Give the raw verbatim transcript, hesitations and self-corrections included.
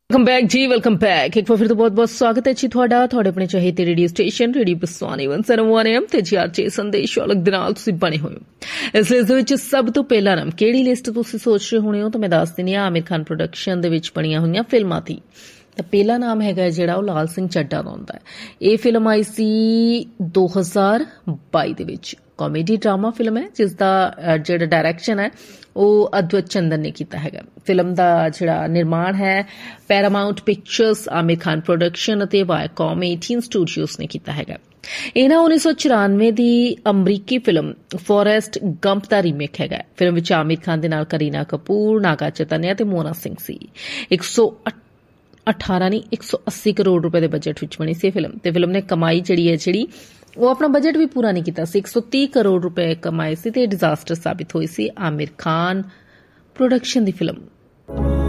Welcome back ਜੀ welcome back ਇੱਕ ਵਾਰ ਫਿਰ ਤੋਂ ਬਹੁਤ ਬਹੁਤ ਸਵਾਗਤ ਹੈ ਜੀ ਤੁਹਾਡਾ ਤੁਹਾਡੇ ਆਪਣੇ ਚਾਹੀਦੇ ਰੇਡੀਓ ਸਟੇਸ਼ਨ ਰੇਡੀਓ ਬਸਵਾਨੀ ਇੱਕ ਸੌ ਇੱਕ ਐਮ ਤੇ ਜੀ ਆਰ ਜੇ ਸੰਦੇਸ਼ ਅਲੱਗ ਦੇ ਨਾਲ ਤੁਸੀਂ ਬਣੇ ਹੋਏ ਹੋ। ਇਸ ਲਿਸਟ ਦੇ ਵਿੱਚ ਸਭ ਤੋਂ ਪਹਿਲਾ ਨਾਮ ਕਿਹੜੀ ਲਿਸਟ ਤੁਸੀਂ ਸੋਚ ਰਹੇ ਹੋਣੇ ਹੋ ਤਾਂ ਮੈਂ ਦੱਸ ਦਿੰਦੀ ਹਾਂ ਆਮਿਰ ਖਾਨ ਪ੍ਰੋਡਕਸ਼ਨ ਦੇ ਵਿੱਚ ਬਣੀਆਂ ਹੋਈਆਂ ਫਿਲਮਾਂ ਦੀ। ਤਾਂ ਪਹਿਲਾ ਨਾਮ ਹੈਗਾ ਜਿਹੜਾ ਉਹ ਲਾਲ ਸਿੰਘ ਚੱਡਾ ਦਾ ਹੁੰਦਾ ਹੈ। ਇਹ ਫਿਲਮ ਆਈ ਸੀ ਦੋ ਹਜ਼ਾਰ ਬਾਈ ਦੇ ਵਿੱਚ। ਕਾਮੇਡੀ ਡਰਾਮਾ ਫਿਲਮ ਹੈ ਜਿਸ ਦਾ ਜਿਹੜਾ ਡਾਇਰੈਕਸ਼ਨ ਹੈ ਉਹ ਅਦਵੈਤ ਚੰਦਨ ਨੇ ਕੀਤਾ ਹੈਗਾ। ਫਿਲਮ ਦਾ ਜਿਹੜਾ ਨਿਰਮਾਣ ਹੈ ਪੈਰਾਮਾਊਂਟ ਪਿਕਚਰਸ ਆਮਿਰ ਖਾਨ ਪ੍ਰੋਡਕਸ਼ਨ ਅਤੇ ਵਾਇਕॉम ਅਠਾਰਾਂ ਸਟੂਡੀਓਜ਼ ਨੇ ਕੀਤਾ ਹੈਗਾ। ਇਹਨਾਂ ਉੱਨੀ ਸੌ ਚੁਰਾਨਵੇਂ ਦੀ ਅਮਰੀਕੀ ਫਿਲਮ ਫੋਰੈਸਟ ਗੰਪ ਦਾ ਰੀਮੇਕ ਹੈਗਾ। ਫਿਲਮ ਵਿੱਚ ਆਮਿਰ ਖਾਨ ਦੇ ਨਾਲ ਕਰੀਨਾ ਕਪੂਰ, ਨਾਗਾ ਚੈਤਨਿਆ ਤੇ ਮੋਨਾ ਸਿੰਘ ਸੀ। ਇੱਕ ਸੌ ਅਠਾਰਾਂ ਨਹੀਂ ਇੱਕ ਸੌ ਅੱਸੀ ਕਰੋੜ ਰੁਪਏ ਦੇ ਬਜਟ ਵਿੱਚ ਬਣੀ ਸੀ ਫਿਲਮ ਤੇ ਫਿਲਮ ਨੇ ਕਮਾਈ ਜਿਹੜੀ ਹੈ ਜਿਹੜੀ ਉਹ ਆਪਣਾ ਬਜਟ ਵੀ ਪੂਰਾ ਨਹੀਂ ਕੀਤਾ ਸੀ। ਇੱਕ ਸੌ ਤੀਹ ਕਰੋੜ ਰੁਪਏ ਕਮਾਏ ਸੀ ਤੇ ਡਿਜ਼ਾਸਟਰ ਸਾਬਿਤ ਹੋਈ ਸੀ ਆਮਿਰ ਖਾਨ ਪ੍ਰੋਡਕਸ਼ਨ ਦੀ ਫਿਲਮ।